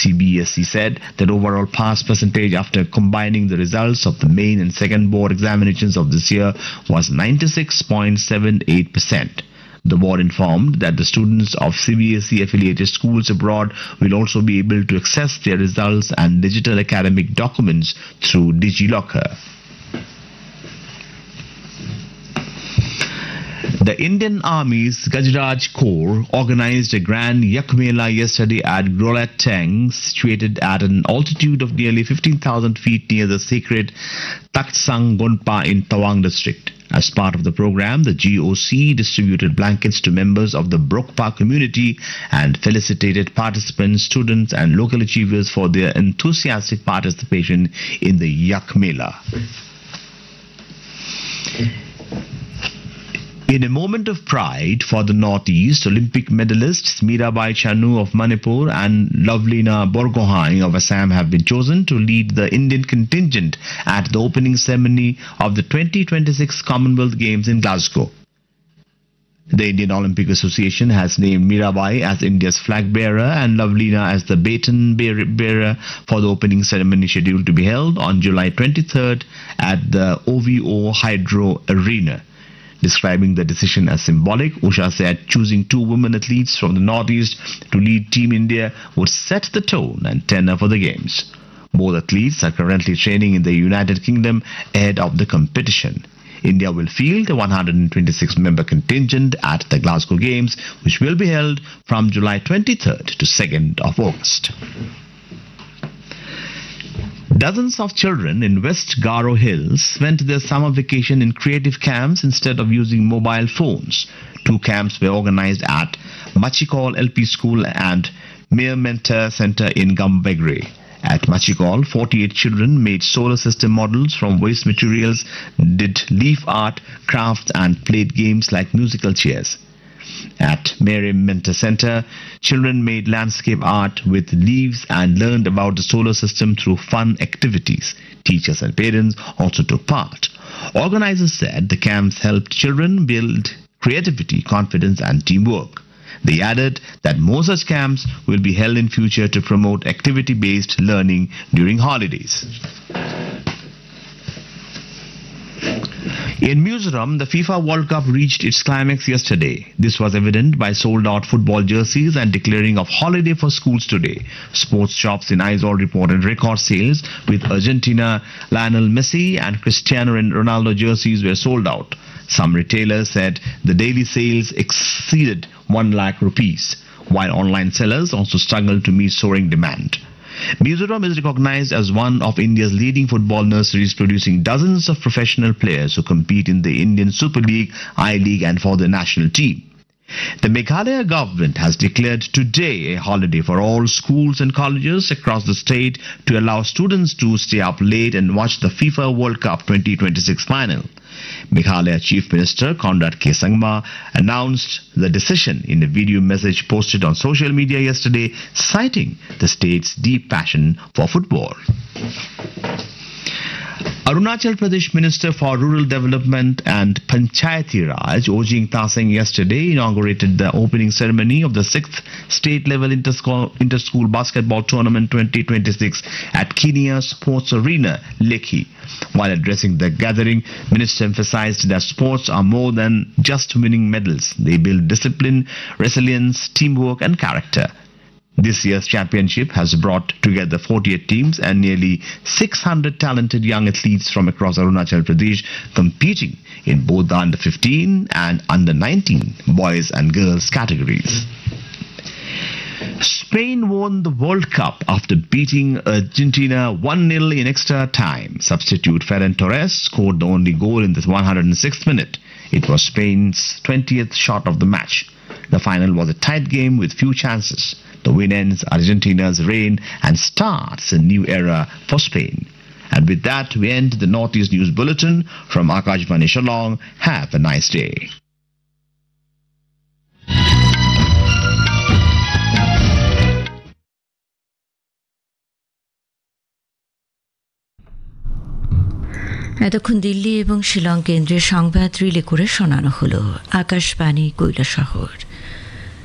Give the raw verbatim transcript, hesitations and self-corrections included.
C B S E said that overall pass percentage after combining the results of the main and second board examinations of this year was ninety-six point seven eight percent. The board informed that the students of C B S E affiliated schools abroad will also be able to access their results and digital academic documents through DigiLocker. The Indian Army's Gajraj Corps organized a grand Yak Mela yesterday at Grolat Tang, situated at an altitude of nearly fifteen thousand feet near the sacred Takht Sang Gonpa in Tawang district. As part of the program, the G O C distributed blankets to members of the Brokpa community and felicitated participants, students and local achievers for their enthusiastic participation in the Yak Mela. In a moment of pride for the Northeast, Olympic medalists Mirabai Chanu of Manipur and Lovelina Borgohain of Assam have been chosen to lead the Indian contingent at the opening ceremony of the twenty twenty-six Commonwealth Games in Glasgow. The Indian Olympic Association has named Mirabai as India's flag bearer and Lovelina as the baton bearer for the opening ceremony scheduled to be held on July twenty-third at the O V O Hydro Arena. Describing the decision as symbolic, Usha said choosing two women athletes from the Northeast to lead Team India would set the tone and tenor for the Games. Both athletes are currently training in the United Kingdom ahead of the competition. India will field a one hundred twenty-six member contingent at the Glasgow Games, which will be held from July twenty-third to second of August. Dozens of children in West Garo Hills spent their summer vacation in creative camps instead of using mobile phones. Two camps were organized at Machikal L P School and Mayor Mentor Center in Gambegre. At Machikal, forty-eight children made solar system models from waste materials, did leaf art, crafts and played games like musical chairs. At Mary Mentor Center, children made landscape art with leaves and learned about the solar system through fun activities. Teachers and parents also took part. Organizers said the camps helped children build creativity, confidence and teamwork. They added that more such camps will be held in future to promote activity-based learning during holidays. In Mizoram, the FIFA World Cup reached its climax yesterday. This was evident by sold-out football jerseys and declaring of holiday for schools today. Sports shops in Aizawl reported record sales, with Argentina, Lionel Messi and Cristiano Ronaldo jerseys were sold out. Some retailers said the daily sales exceeded one lakh rupees, while online sellers also struggled to meet soaring demand. Mizoram is recognized as one of India's leading football nurseries, producing dozens of professional players who compete in the Indian Super League, I-League and for the national team. The Meghalaya government has declared today a holiday for all schools and colleges across the state to allow students to stay up late and watch the FIFA World Cup twenty twenty-six final. Meghalaya Chief Minister Conrad K. Sangma announced the decision in a video message posted on social media yesterday, citing the state's deep passion for football. Arunachal Pradesh Minister for Rural Development and Panchayati Raj, Ojing Taseng, yesterday inaugurated the opening ceremony of the sixth state-level inter-school, inter-school basketball tournament twenty twenty-six at Kenya Sports Arena, Lekhi. While addressing the gathering, Minister emphasized that sports are more than just winning medals. They build discipline, resilience, teamwork and character. This year's championship has brought together forty-eight teams and nearly six hundred talented young athletes from across Arunachal Pradesh competing in both the under fifteen and under nineteen boys and girls categories. Spain won the World Cup after beating Argentina one nil in extra time. Substitute Ferran Torres scored the only goal in the one hundred sixth minute. It was Spain's twentieth shot of the match. The final was a tight game with few chances. The win ends Argentina's reign and starts a new era for Spain. And with that, we end the Northeast News Bulletin from Akashvani Shillong. Have a nice day. এতক্ষণ দিল্লি এবং শিলং কেন্দ্রে সংবাদ relay করে শোনানো হলো আকাশবাণী কৈলাসহর।